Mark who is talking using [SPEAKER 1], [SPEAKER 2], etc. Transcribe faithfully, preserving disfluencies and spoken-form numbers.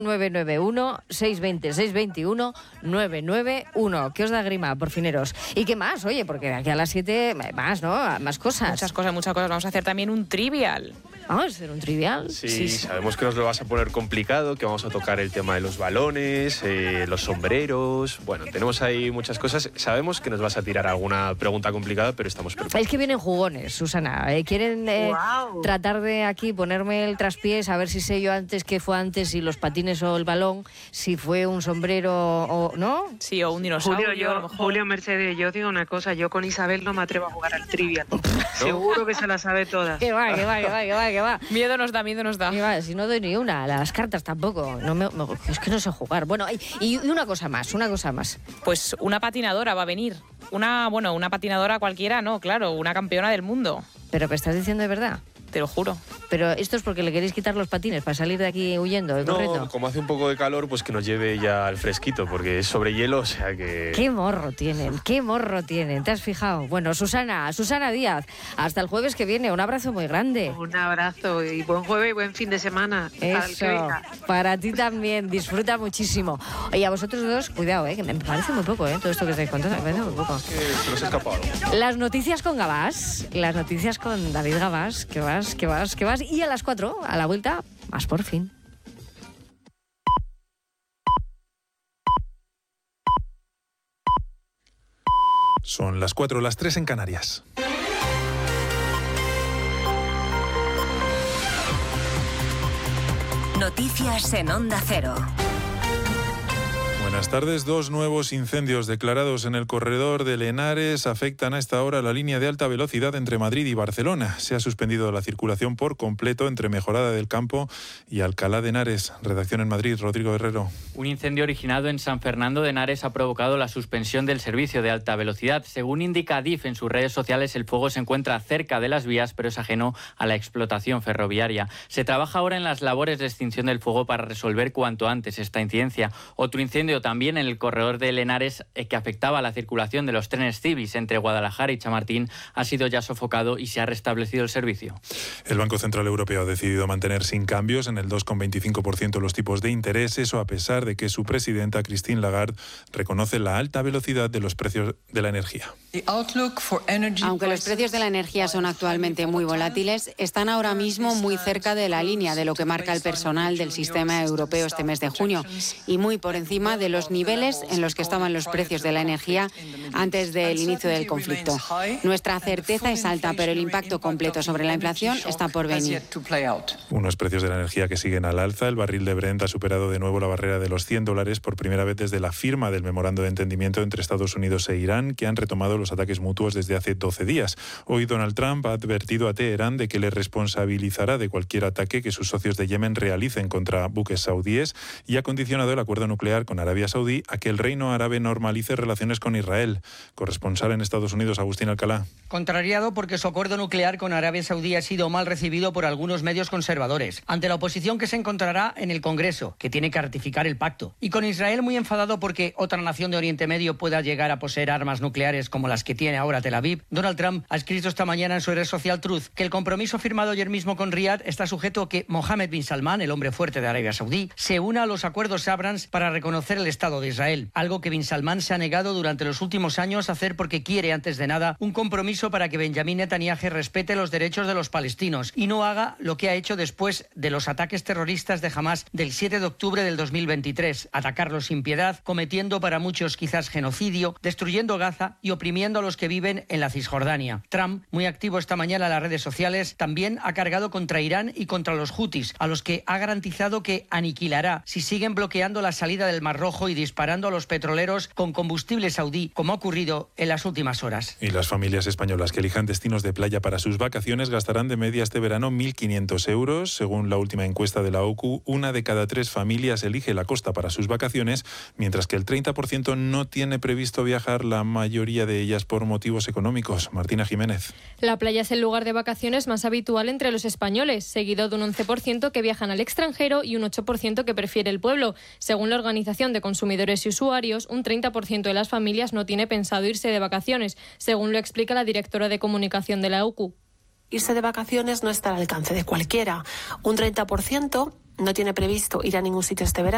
[SPEAKER 1] nueve nueve uno, seis dos cero, seis dos uno, nueve nueve uno. ¿Qué os da grima, porfineros? ¿Y qué más? Oye, porque de aquí a las siete más, ¿no? Más cosas.
[SPEAKER 2] Muchas cosas, muchas cosas. Vamos a hacer también un trivial.
[SPEAKER 1] Vamos a hacer un trivial.
[SPEAKER 3] Sí, sí, sabemos que nos lo vas a poner complicado, que vamos a tocar el tema de los balones, eh, los sombreros. Bueno, tenemos ahí muchas cosas. Sabemos que nos vas a tirar alguna pregunta complicada, pero estamos preparados.
[SPEAKER 1] Es que vienen jugones, Susana. Eh, quieren eh, wow. tratar de aquí ponerme el traspiés, a ver si sé yo antes qué fue antes, si los patines o el balón, si fue un sombrero o no.
[SPEAKER 2] Sí, o un dinosaurio.
[SPEAKER 4] Julio, yo,
[SPEAKER 2] a lo mejor.
[SPEAKER 4] Julio Mercedes, yo digo una cosa, yo con Isabel no me atrevo a jugar al trivial. ¿No? Seguro que se la sabe todas.
[SPEAKER 1] Que va, que va, que va, que va, que va.
[SPEAKER 2] Miedo nos da, miedo nos da.
[SPEAKER 1] Va, si no doy ni una, las cartas tampoco. No me, me, es que no sé jugar. Bueno, y, y una cosa más, una cosa más.
[SPEAKER 2] Pues una patinadora va a venir. Una, bueno, una patinadora cualquiera, no, claro, una campeona del mundo.
[SPEAKER 1] ¿Pero qué estás diciendo de verdad?
[SPEAKER 2] Te lo juro.
[SPEAKER 1] Pero esto es porque le queréis quitar los patines para salir de aquí huyendo, ¿eh?
[SPEAKER 3] No,
[SPEAKER 1] corriendo.
[SPEAKER 3] Como hace un poco de calor, pues que nos lleve ya al fresquito, porque es sobre hielo, o sea que...
[SPEAKER 1] ¡Qué morro tienen! ¡Qué morro tienen! ¿Te has fijado? Bueno, Susana, Susana Díaz, hasta el jueves que viene. Un abrazo muy grande.
[SPEAKER 4] Un abrazo y buen jueves y buen fin de semana.
[SPEAKER 1] Eso, para ti también. Disfruta muchísimo. Oye, a vosotros dos, cuidado, ¿eh? Que me parece muy poco, ¿eh? Todo esto que estáis contando, me parece muy poco.
[SPEAKER 3] Es que se nos ha escapado algo.
[SPEAKER 1] Las noticias con Gabás, las noticias con David Gabás, que vas, que vas, que vas. Y a las cuatro, a la vuelta, más por fin.
[SPEAKER 5] Son las cuatro, las tres en Canarias.
[SPEAKER 6] Noticias en Onda Cero.
[SPEAKER 5] Buenas tardes. Dos nuevos incendios declarados en el corredor de Henares afectan a esta hora la línea de alta velocidad entre Madrid y Barcelona. Se ha suspendido la circulación por completo entre Mejorada del Campo y Alcalá de Henares. Redacción en Madrid, Rodrigo Herrero.
[SPEAKER 7] Un incendio originado en San Fernando de Henares ha provocado la suspensión del servicio de alta velocidad. Según indica Adif en sus redes sociales, el fuego se encuentra cerca de las vías, pero es ajeno a la explotación ferroviaria. Se trabaja ahora en las labores de extinción del fuego para resolver cuanto antes esta incidencia. Otro incendio también en el corredor de Henares eh, que afectaba a la circulación de los trenes Cibis entre Guadalajara y Chamartín ha sido ya sofocado y se ha restablecido el servicio.
[SPEAKER 5] El Banco Central Europeo ha decidido mantener sin cambios en el dos coma veinticinco por ciento los tipos de interés, eso a pesar de que su presidenta Christine Lagarde reconoce la alta velocidad de los precios de la energía.
[SPEAKER 8] Aunque los precios de la energía son actualmente muy volátiles, están ahora mismo muy cerca de la línea de lo que marca el personal del sistema europeo este mes de junio y muy por encima de los niveles en los que estaban los precios de la energía antes del inicio del conflicto. Nuestra certeza es alta, pero el impacto completo sobre la inflación está por venir.
[SPEAKER 5] Unos precios de la energía que siguen al alza. El barril de Brent ha superado de nuevo la barrera de los cien dólares por primera vez desde la firma del memorando de entendimiento entre Estados Unidos e Irán, que han retomado los ataques mutuos desde hace doce días. Hoy Donald Trump ha advertido a Teherán de que le responsabilizará de cualquier ataque que sus socios de Yemen realicen contra buques saudíes y ha condicionado el acuerdo nuclear con Arabia Saudí a que el reino árabe normalice relaciones con Israel. Corresponsal en Estados Unidos, Agustín Alcalá.
[SPEAKER 9] Contrariado porque su acuerdo nuclear con Arabia Saudí ha sido mal recibido por algunos medios conservadores, ante la oposición que se encontrará en el Congreso, que tiene que ratificar el pacto. Y con Israel muy enfadado porque otra nación de Oriente Medio pueda llegar a poseer armas nucleares como las que tiene ahora Tel Aviv, Donald Trump ha escrito esta mañana en su red social Truth que el compromiso firmado ayer mismo con Riad está sujeto a que Mohammed bin Salman, el hombre fuerte de Arabia Saudí, se una a los acuerdos Abrams para reconocer el Estado de Israel, algo que bin Salman se ha negado durante los últimos años a hacer porque quiere, antes de nada, un compromiso para que Benjamín Netanyahu respete los derechos de los palestinos y no haga lo que ha hecho después de los ataques terroristas de Hamás del siete de octubre del dos mil veintitrés, atacarlos sin piedad, cometiendo para muchos quizás genocidio, destruyendo Gaza y oprimiendo a los que viven en la Cisjordania. Trump, muy activo esta mañana en las redes sociales, también ha cargado contra Irán y contra los hutis, a los que ha garantizado que aniquilará si siguen bloqueando la salida del Mar Rojo y disparando a los petroleros con combustible saudí, como ha ocurrido en las últimas horas.
[SPEAKER 5] Y las familias españolas que elijan destinos de playa para sus vacaciones gastarán de media este verano mil quinientos euros. Según la última encuesta de la O C U, una de cada tres familias elige la costa para sus vacaciones, mientras que el treinta por ciento no tiene previsto viajar, la mayoría de ellas por motivos económicos. Martina Jiménez.
[SPEAKER 10] La playa es el lugar de vacaciones más habitual entre los españoles, seguido de un once por ciento que viajan al extranjero y un ocho por ciento que prefiere el pueblo. Según la Organización de Consumidores y Usuarios, un treinta por ciento de las familias no tiene pensado irse de vacaciones, según lo explica la directora de comunicación de la O C U.
[SPEAKER 11] Irse de vacaciones no está al alcance de cualquiera. Un treinta por ciento no tiene previsto ir a ningún sitio este verano.